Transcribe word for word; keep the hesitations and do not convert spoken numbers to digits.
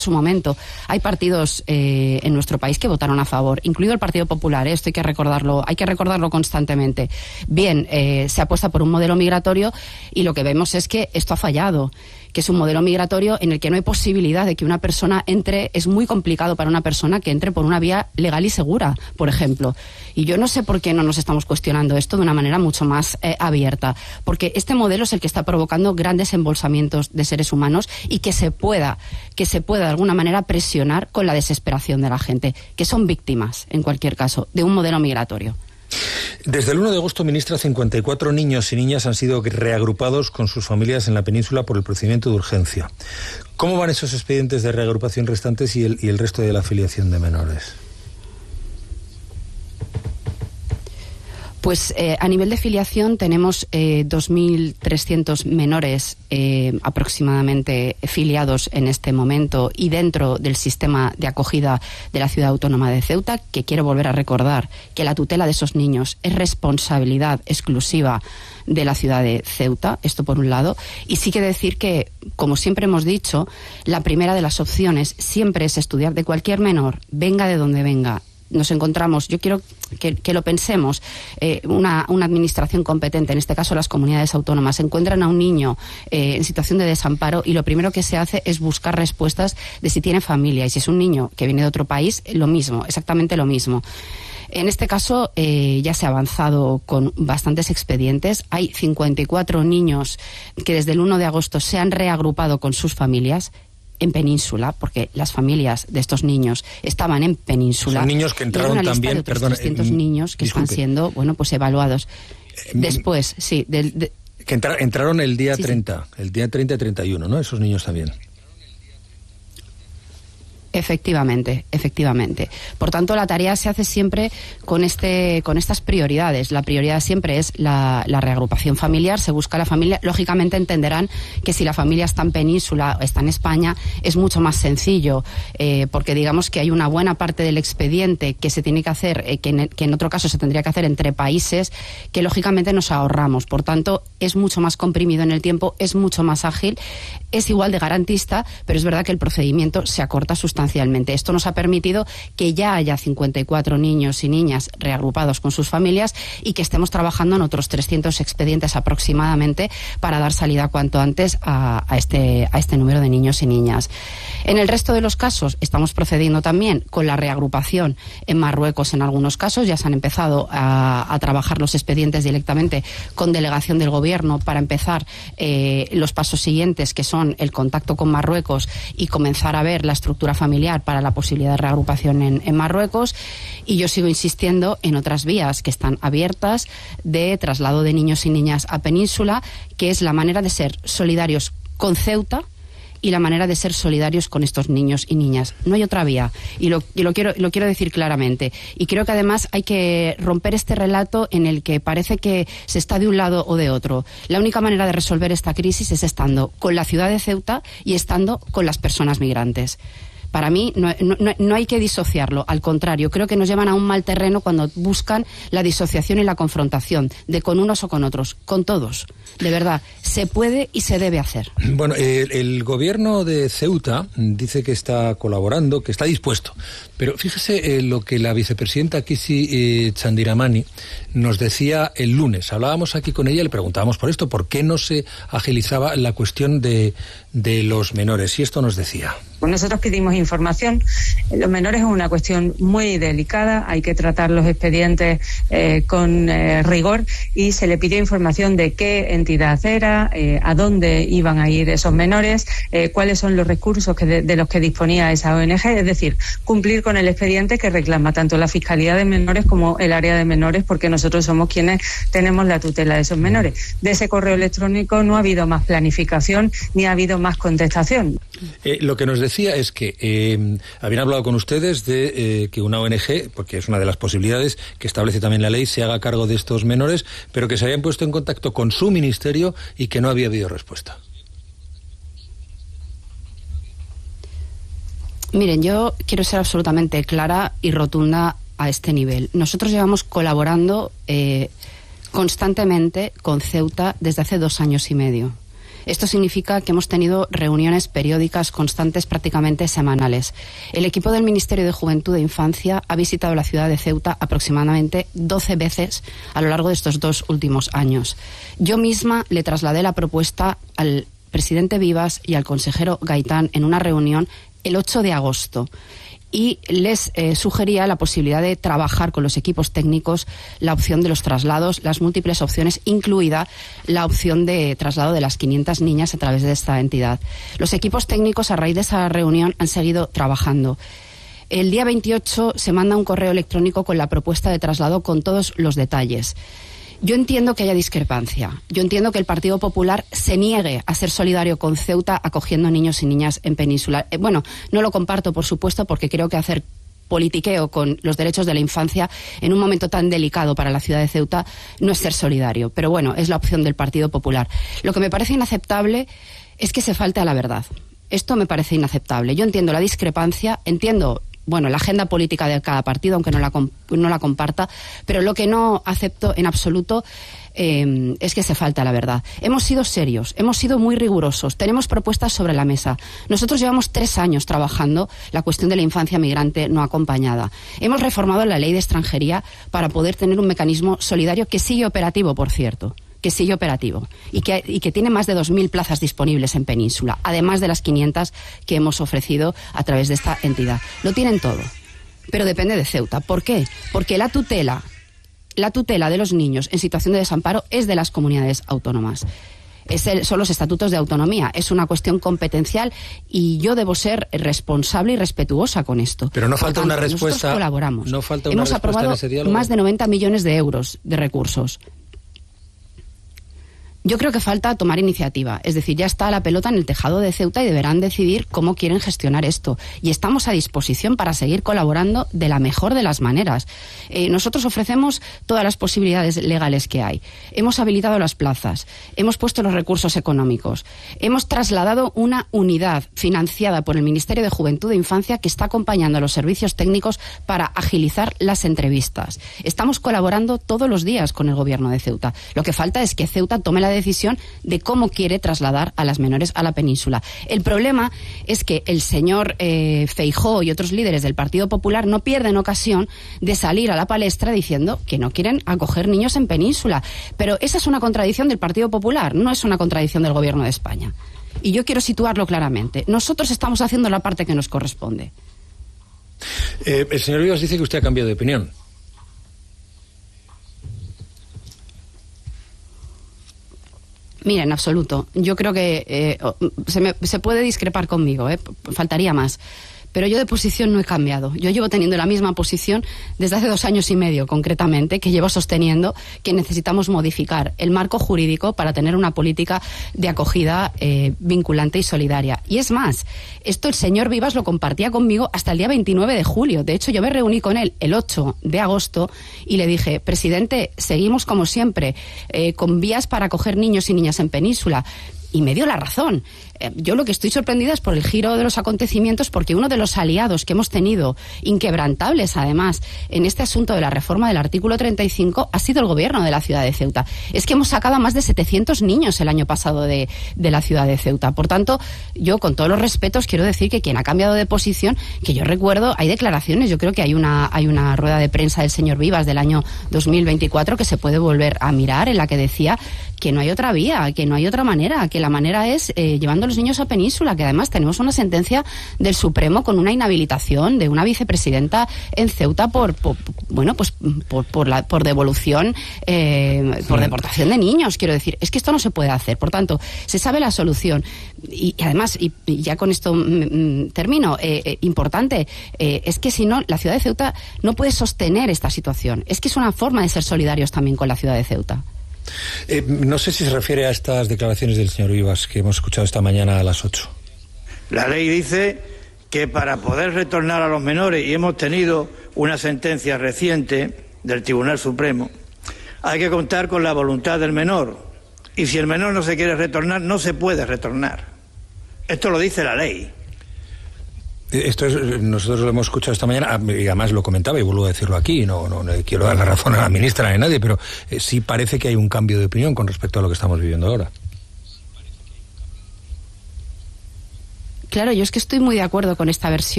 su momento. Hay partidos eh, en nuestro país que votaron a favor, incluido el Partido Popular, ¿eh? Esto hay que recordarlo, hay que recordarlo constantemente. Bien, eh, se apuesta por un modelo migratorio y lo que vemos es que esto ha fallado, que es un modelo migratorio en el que no hay posibilidad de que una persona entre, es muy complicado para una persona que entre por una vía legal y segura, por ejemplo. Y yo no sé por qué no nos estamos cuestionando esto de una manera mucho más eh, abierta, porque este modelo es el que está provocando grandes embolsamientos de seres humanos y que se pueda, que se pueda de alguna manera presionar con la desesperación de la gente, que son víctimas, en cualquier caso, de un modelo migratorio. Desde el uno de agosto, ministra, cincuenta y cuatro niños y niñas han sido reagrupados con sus familias en la península por el procedimiento de urgencia. ¿Cómo van esos expedientes de reagrupación restantes y el, y el resto de la afiliación de menores? Pues eh, a nivel de filiación tenemos eh, dos mil trescientos menores eh, aproximadamente filiados en este momento y dentro del sistema de acogida de la Ciudad Autónoma de Ceuta, que quiero volver a recordar que la tutela de esos niños es responsabilidad exclusiva de la ciudad de Ceuta, esto por un lado, y sí que decir que, como siempre hemos dicho, la primera de las opciones siempre es estudiar de cualquier menor, venga de donde venga. Nos encontramos, yo quiero que, que lo pensemos, eh, una, una administración competente, en este caso las comunidades autónomas, encuentran a un niño eh, en situación de desamparo y lo primero que se hace es buscar respuestas de si tiene familia, y si es un niño que viene de otro país, lo mismo, exactamente lo mismo. En este caso eh, ya se ha avanzado con bastantes expedientes. Hay cincuenta y cuatro niños que desde el uno de agosto se han reagrupado con sus familias en Península, porque las familias de estos niños estaban en Península. Son niños que entraron una también, lista de perdón, trescientos eh, niños que disculpe. están siendo, bueno, pues evaluados. Eh, Después, sí, del, de, que entra, entraron el día sí, treinta, sí. el día treinta y treinta y uno, ¿no? Esos niños también. Efectivamente, efectivamente. Por tanto, la tarea se hace siempre con este, con estas prioridades. La prioridad siempre es la, la reagrupación familiar, se busca la familia. Lógicamente entenderán que si la familia está en Península o está en España, es mucho más sencillo, eh, porque digamos que hay una buena parte del expediente que se tiene que hacer, eh, que, en, que en otro caso se tendría que hacer entre países, que lógicamente nos ahorramos. Por tanto, es mucho más comprimido en el tiempo, es mucho más ágil, es igual de garantista, pero es verdad que el procedimiento se acorta sustancialmente. Esto nos ha permitido que ya haya cincuenta y cuatro niños y niñas reagrupados con sus familias y que estemos trabajando en otros trescientos expedientes aproximadamente para dar salida cuanto antes a, a, este, a este número de niños y niñas. En el resto de los casos estamos procediendo también con la reagrupación en Marruecos. En algunos casos ya se han empezado a, a trabajar los expedientes directamente con delegación del Gobierno para empezar eh, los pasos siguientes, que son el contacto con Marruecos y comenzar a ver la estructura familiar para la posibilidad de reagrupación en, en Marruecos. Y yo sigo insistiendo en otras vías que están abiertas de traslado de niños y niñas a Península, que es la manera de ser solidarios con Ceuta y la manera de ser solidarios con estos niños y niñas. No hay otra vía, y lo, y lo quiero, lo quiero decir claramente. Y creo que además hay que romper este relato en el que parece que se está de un lado o de otro. La única manera de resolver esta crisis es estando con la ciudad de Ceuta y estando con las personas migrantes. Para mí no, no, no hay que disociarlo, al contrario, creo que nos llevan a un mal terreno cuando buscan la disociación y la confrontación, de con unos o con otros, con todos. De verdad, se puede y se debe hacer. Bueno, el, el gobierno de Ceuta dice que está colaborando, que está dispuesto, pero fíjese eh, lo que la vicepresidenta Kisi eh, Chandiramani nos decía el lunes. Hablábamos aquí con ella, le preguntábamos por esto, por qué no se agilizaba la cuestión de, de los menores, y esto nos decía. Nosotros pedimos información. Los menores es una cuestión muy delicada, hay que tratar los expedientes eh, con eh, rigor, y se le pidió información de qué entidad era, eh, a dónde iban a ir esos menores, eh, cuáles son los recursos que de, de los que disponía esa O N G, es decir, cumplir con el expediente que reclama tanto la Fiscalía de Menores como el área de menores, porque nosotros somos quienes tenemos la tutela de esos menores. De ese correo electrónico no ha habido más planificación ni ha habido más contestación. Eh, lo que nos decía es que eh, habían hablado con ustedes de eh, que una O N G, porque es una de las posibilidades que establece también la ley, se haga cargo de estos menores, pero que se habían puesto en contacto con su ministerio y que no había habido respuesta. Miren, yo quiero ser absolutamente clara y rotunda a este nivel. Nosotros llevamos colaborando eh, constantemente con Ceuta desde hace dos años y medio. Esto significa que hemos tenido reuniones periódicas, constantes, prácticamente semanales. El equipo del Ministerio de Juventud e Infancia ha visitado la ciudad de Ceuta aproximadamente doce veces a lo largo de estos dos últimos años. Yo misma le trasladé la propuesta al presidente Vivas y al consejero Gaitán en una reunión el ocho de agosto. Y les eh, sugería la posibilidad de trabajar con los equipos técnicos la opción de los traslados, las múltiples opciones, incluida la opción de traslado de las quinientas niñas a través de esta entidad. Los equipos técnicos, a raíz de esa reunión, han seguido trabajando. El día veintiocho se manda un correo electrónico con la propuesta de traslado con todos los detalles. Yo entiendo que haya discrepancia. Yo entiendo que el Partido Popular se niegue a ser solidario con Ceuta acogiendo niños y niñas en Península. Eh, bueno, no lo comparto, por supuesto, porque creo que hacer politiqueo con los derechos de la infancia en un momento tan delicado para la ciudad de Ceuta no es ser solidario. Pero bueno, es la opción del Partido Popular. Lo que me parece inaceptable es que se falte a la verdad. Esto me parece inaceptable. Yo entiendo la discrepancia, entiendo... bueno, la agenda política de cada partido, aunque no la, no la comparta, pero lo que no acepto en absoluto eh, es que se falta la verdad. Hemos sido serios, hemos sido muy rigurosos, tenemos propuestas sobre la mesa. Nosotros llevamos tres años trabajando la cuestión de la infancia migrante no acompañada. Hemos reformado la ley de extranjería para poder tener un mecanismo solidario que sigue operativo, por cierto. que sigue operativo y que, y que tiene más de dos mil plazas disponibles en Península, además de las quinientas que hemos ofrecido a través de esta entidad. Lo tienen todo, pero depende de Ceuta. ¿Por qué? Porque la tutela, la tutela de los niños en situación de desamparo es de las comunidades autónomas. Es el, son los estatutos de autonomía, es una cuestión competencial y yo debo ser responsable y respetuosa con esto. Pero no falta tanto, una respuesta. Nosotros colaboramos. No falta una Hemos respuesta aprobado en ese diálogo. Más de noventa millones de euros de recursos. Yo creo que falta tomar iniciativa, es decir, ya está la pelota en el tejado de Ceuta y deberán decidir cómo quieren gestionar esto. Y estamos a disposición para seguir colaborando de la mejor de las maneras. Eh, nosotros ofrecemos todas las posibilidades legales que hay. Hemos habilitado las plazas, hemos puesto los recursos económicos, hemos trasladado una unidad financiada por el Ministerio de Juventud e Infancia que está acompañando a los servicios técnicos para agilizar las entrevistas. Estamos colaborando todos los días con el Gobierno de Ceuta. Lo que falta es que Ceuta tome la decisión de cómo quiere trasladar a las menores a la península. El problema es que el señor eh, Feijóo y otros líderes del Partido Popular no pierden ocasión de salir a la palestra diciendo que no quieren acoger niños en península. Pero esa es una contradicción del Partido Popular, no es una contradicción del Gobierno de España. Y yo quiero situarlo claramente. Nosotros estamos haciendo la parte que nos corresponde. Eh, el señor Vivas dice que usted ha cambiado de opinión. Mira, en absoluto. Yo creo que eh, se, me, se puede discrepar conmigo, ¿eh? Faltaría más. Pero yo de posición no he cambiado. Yo llevo teniendo la misma posición desde hace dos años y medio, concretamente, que llevo sosteniendo que necesitamos modificar el marco jurídico para tener una política de acogida eh, vinculante y solidaria. Y es más, esto el señor Vivas lo compartía conmigo hasta el día veintinueve de julio. De hecho, yo me reuní con él el ocho de agosto y le dije, presidente, seguimos como siempre, eh, con vías para acoger niños y niñas en Península. Y me dio la razón. Eh, yo lo que estoy sorprendida es por el giro de los acontecimientos, porque uno de los aliados que hemos tenido, inquebrantables además, en este asunto de la reforma del artículo treinta y cinco, ha sido el Gobierno de la ciudad de Ceuta. Es que hemos sacado a más de setecientos niños el año pasado de, de la ciudad de Ceuta. Por tanto, yo con todos los respetos quiero decir que quien ha cambiado de posición, que yo recuerdo, hay declaraciones, yo creo que hay una, hay una rueda de prensa del señor Vivas del año dos mil veinticuatro que se puede volver a mirar, en la que decía que no hay otra vía, que no hay otra manera, que la manera es eh, llevando a los niños a Península, que además tenemos una sentencia del Supremo con una inhabilitación de una vicepresidenta en Ceuta por, por bueno, pues por, por, la, por devolución, eh, por deportación de niños, quiero decir. Es que esto no se puede hacer. Por tanto, se sabe la solución. Y, y además, y, y ya con esto mm, termino, eh, eh, importante, eh, es que si no, la ciudad de Ceuta no puede sostener esta situación. Es que es una forma de ser solidarios también con la ciudad de Ceuta. Eh, no sé si se refiere a estas declaraciones del señor Vivas que hemos escuchado esta mañana a las ocho. La ley dice que para poder retornar a los menores, y hemos tenido una sentencia reciente del Tribunal Supremo, hay que contar con la voluntad del menor. Y si el menor no se quiere retornar, no se puede retornar. Esto lo dice la ley. Esto es, nosotros lo hemos escuchado esta mañana y además lo comentaba y vuelvo a decirlo aquí, no, no, no quiero dar la razón a la ministra ni a nadie, pero eh, sí parece que hay un cambio de opinión con respecto a lo que estamos viviendo ahora. Claro, yo es que estoy muy de acuerdo con esta versión